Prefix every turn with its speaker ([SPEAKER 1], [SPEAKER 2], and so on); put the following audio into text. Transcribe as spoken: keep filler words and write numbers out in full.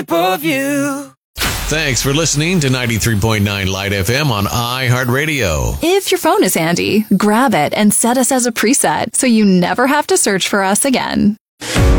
[SPEAKER 1] of you.
[SPEAKER 2] Thanks for listening to ninety-three point nine Light F M on iHeartRadio.
[SPEAKER 3] If your phone is handy, grab it and set us as a preset so you never have to search for us again.